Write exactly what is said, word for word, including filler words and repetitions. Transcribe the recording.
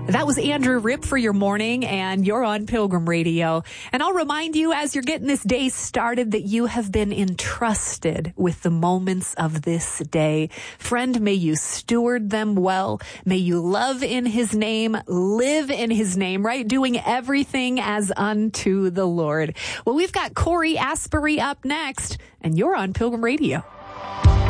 That was Andrew Ripp for your morning, and you're on Pilgrim Radio. And I'll remind you as you're getting this day started that you have been entrusted with the moments of this day. Friend, may you steward them well. May you love in his name, live in his name, right? Doing everything as unto the Lord. Well, we've got Corey Asbury up next, and you're on Pilgrim Radio.